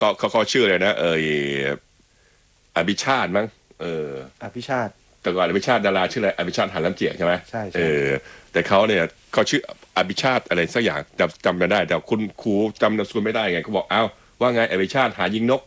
ก็เขาชื่ออะไรนะอภิชาติมั้งเอออภิชาติแต่ก่อนอภิชาติดาราชื่ออะไรอภิชาติหันลำเจียกใช่ไหมใช่เอใช่อแต่เขาเนี่ยเขาชื่ออภิชาติอะไรสักอย่างจำไม่ได้แต่คุณครูจำนามสกุลไม่ได้ไงเขาบอกเอ้าว่าไงอภิชาติหายิงนก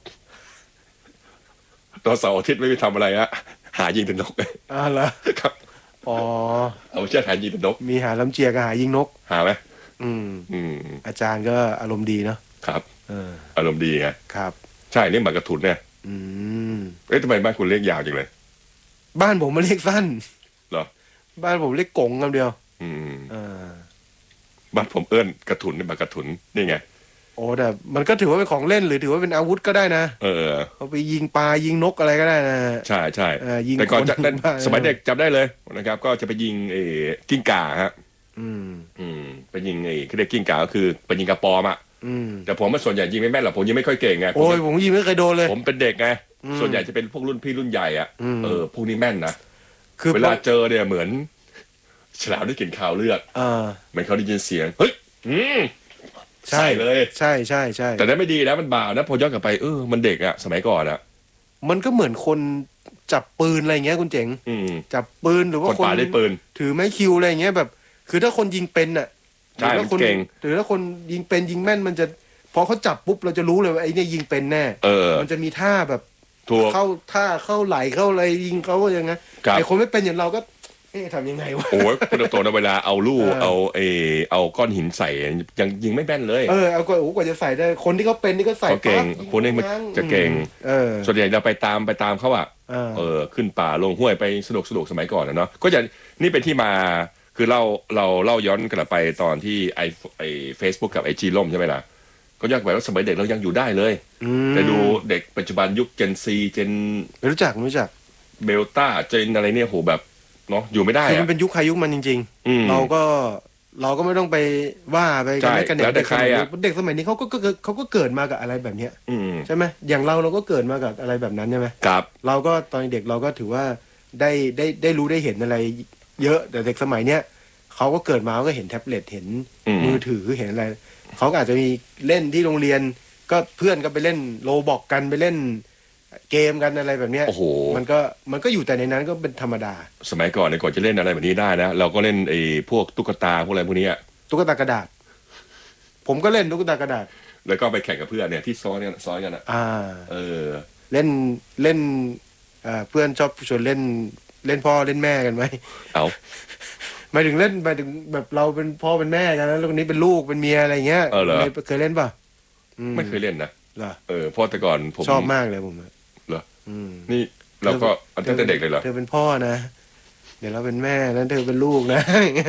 ตอนเสาร์อาทิตย์ไม่ไปทำอะไรฮะหายิงแต่นกเหรอครับอ๋ออภิชาติหายิงแต่นกมีหาลำเจียกับหายิงนกหาไหมอืมอืมอาจารย์ก็อารมณ์ดีเนาะครับเอออารมณ์ดีไงครับใช่เรียกหมากระถุนเนี่ยอืมทำไมบ้านคุณเรียกยาวจังเลยบ้านผมมันเรียกสั้นเหรอบ้านผมเรียกกงคำเดียวอืมเออบ้านผมเอิ้นกระถุนนี่หมากระถุนนี่ไงโอ้แต่มันก็ถือว่าเป็นของเล่นหรือถือว่าเป็นอาวุธก็ได้นะเออเอาไปยิงปลายิงนกอะไรก็ได้นะใช่ใช่ยิงแต่ก่อนคนจะนั่นยิงบ้าสมัยเด็กจำได้เลยนะครับก็จะไปยิงกิ้งก่าฮะอืมไปยิงเขาเรียกกิ้งก่าก็คือไปยิงกระปอมอ่ะอืมแต่ผมส่วนใหญ่ยิงไม่แม่นหรอกผมยิงไม่ค่อยเก่งไงโอ้ยผมยิงไม่เคยโดนเลยผมเป็นเด็กไงอืมส่วนใหญ่จะเป็นพวกรุ่นพี่รุ่นใหญ่อ่ะอืมพวกนี้แม่นนะคือเวลาเจอเนี่ยเหมือนฉลามได้กลิ่นคาวเลือดเหมือนเขาได้ยินเสียงเฮ้ยใช่ใส่เลยใช่ใช่ใช่แต่นั้นไม่ดีนะมันบาปนะพอย้อนกลับไปมันเด็กอะสมัยก่อนอะมันก็เหมือนคนจับปืนอะไรเงี้ยคุณเจ๋งจับปืนหรือว่าคนป่าได้ปืนถือไม้คิวอะไรเงี้ยแบบคือถ้าคนยิงเป็นอ่ะใช่มันเก่งหรือถ้าคนยิงเป็นยิงแม่นมันจะพอเขาจับปุ๊บเราจะรู้เลยว่าไอ้เนี่ยยิงเป็นแน่มันจะมีท่าแบบเข้าท่าเข้าไหลเข้าอะไรยิงเขาอย่างเงี้ยไอ้คนไม่เป็นอย่างเราก็ทำยังไงวะโอ้ยคุณโตนะเวลาเอาลูกเอาก้อนหินใส่ยังยิงไม่แม่นเลยเอาก็กว่าจะใส่ได้คนที่เขาเป็นนี่ก็ใส่เขาเก่งคนนี้มันจะเก่งส่วนใหญ่เราไปตามเขาอะขึ้นป่าลงห้วยไปสนุกสมัยก่อนนะเนาะก็จะนี่เป็นที่มาคือเราย้อนกลับไปตอนที่ไอเฟซบุ๊กกับไอจีล่มใช่ไหมล่ะก็ยากไปว่าสมัยเด็กเรายังอยู่ได้เลยแต่ดูเด็กปัจจุบันยุคเจนซีเจนไม่รู้จักเบลต้าเจนอะไรเนี่ยโหแบบเนาะอยู่ไม่ได้คือมันเป็นยุคใครยุคมันจริงๆเราก็ไม่ต้องไปว่าไปกันเด็กสมัยนี้เด็กสมัยนี้เขาก็เกิดมากับอะไรแบบเนี้ยใช่ไหมอย่างเราก็เกิดมากับอะไรแบบนั้นใช่ไหมครับเราก็ตอนเด็กเราก็ถือว่าได้รู้ได้เห็นอะไรเยอะแต่เด็กสมัยเนี้ยเขาก็เกิดมาก็เห็นแท็บเล็ตเห็นมือถือเห็นอะไรเขาก็อาจจะมีเล่นที่โรงเรียนก็เพื่อนก็ไปเล่นโลบอกกันไปเล่นเกมกันอะไรแบบเนี้ยโอ้โหมันก็อยู่แต่ในนั้นก็เป็นธรรมดาสมัยก่อนเนี่ยก่อนจะเล่นอะไรแบบนี้ได้นะเราก็เล่นพวกตุ๊กตาพวกอะไรพวกนี้ตุ๊กตากระดาษผมก็เล่นตุ๊กตากระดาษแล้วก็ไปแข่งกับเพื่อนเนี่ยที่ซ้อนกันอ่ะเล่นเพื่อนชอบชวนเล่นพ่อเล่นแม่กันไหมเอาหมายถึงแบบเราเป็นพ่อเป็นแม่กันแล้วคนนี้เป็นลูกเป็นเมียอะไรเงี้ยเคยเล่นป่ะไม่เคยเล่นนะเหรอเพราะแต่ก่อนผมชอบมากเลยผมเหรอนี่เราก็ตั้งแต่เด็กเลยเหรอเธอเป็นพ่อนะเดี๋ยวเราเป็นแม่นั้นเธอเป็นลูกนะ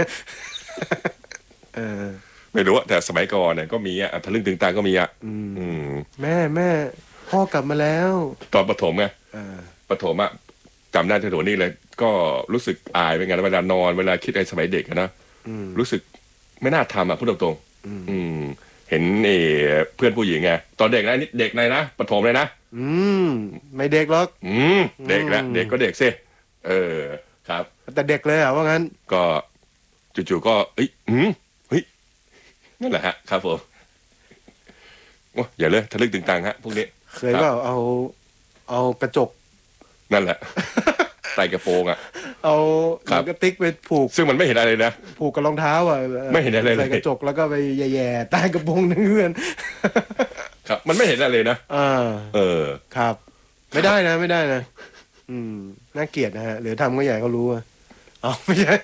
ไม่รู้แต่สมัยก่อนเนี่ยก็มีทะลึ่งตึงตังก็มีแม่พ่อกลับมาแล้วตอนประถมไงประถมจำได้ถนนนี่เลยก็รู้สึกอายเป็นไงเวลานอนเวลาคิดอะไรสมัยเด็กนะรู้สึกไม่น่าทำพูดตรงๆเห็นเพื่อนผู้หญิงไงตอนเด็กนะนี่เด็กนะประถมเลยนะไม่เด็กหรอกเด็กแล้วเด็กก็เด็กสิครับแต่เด็กเลยว่างั้นก็จู่ๆก็เฮ้ยนั่นแหละฮะครับผมอย่าเลยทะลึ่งตึงตังฮะพวกนี้เคยก็เอากระจกนั่นแหละใส่กระโปรงเอากระติกไปผูกซึ่งมันไม่เห็นอะไรนะผูกกับรองเท้าไม่เห็นอะไรเลยใส่กระจกแล้วก็ไปแย่ๆใต้กระโปรงเพื่อนครับมันไม่เห็นอะไรเลยนะครับไม่ได้นะน่าเกลียดนะฮะหรือทำก็ใหญ่เขารู้ไม่ใช่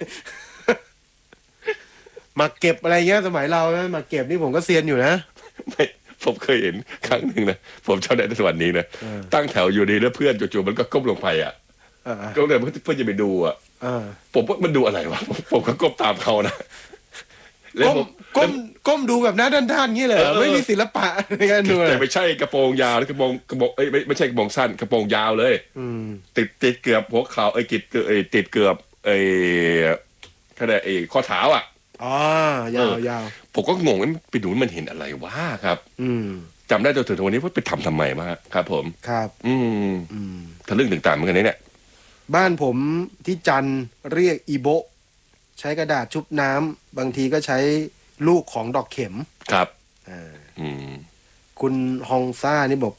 มาเก็บอะไรเงี้ยสมัยเรานะมาเก็บนี่ผมก็เซียนอยู่นะไม่ผมเคยเห็นครั้งหนึ่งนะผมชอบในสวรรค์นี้นะตั้งแถวอยู่ดีแล้วเพื่อนจู่ๆมันก็ก้มลงไปก้มเลยเพื่อจะไปดูผมว่ามันดูอะไรวะผมก็ก้มตามเขานะก้มดูแบบหน้าด้านๆงี้เลยไม่มีศิลปะในการดูแต่ไม่ใช่กระโปรงยาวหรือกระโปรงไม่ใช่กระโปรงสั้นกระโปรงยาวเลยติดเกือบหัวเข่าติดเกือบก็ได้ข้อเท้ายาวผมก็งงว่าไปดูมันเห็นอะไรวะครับจำได้จนถึงวันนี้ว่าไปทำไมมาครับผมครับทะลึ่งต่างๆเหมือนกันเนี่ยบ้านผมที่จันเรียกอีโบใช้กระดาษชุบน้ำบางทีก็ใช้ลูกของดอกเข็มครับคุณฮองซ่านี่บอก